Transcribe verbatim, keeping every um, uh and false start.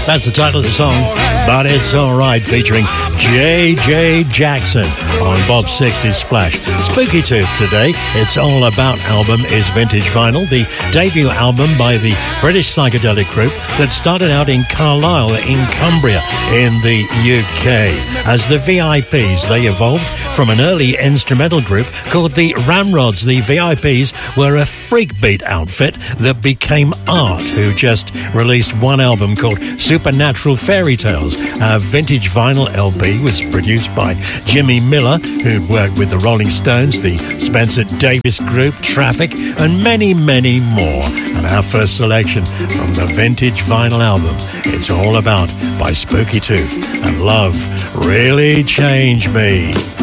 That's the title of the song, But It's Alright, featuring J J Jackson on Bob sixties Splash. Spooky Tooth today. It's All About album is Vintage Vinyl, the debut album by the British psychedelic group that started out in Carlisle in Cumbria in the U K. As the V I Ps, they evolved from an early instrumental group called the Ramrods. The V I Ps were a freak beat outfit that became Art, who just released one album called Supernatural Fairy Tales. A vintage vinyl L P was produced by Jimmy Miller, who'd worked with the Rolling Stones, the Spencer Davis Group, Traffic, and many, many more. And our first selection from the vintage vinyl album, It's All About by Spooky Tooth, and Love Really Changed Me.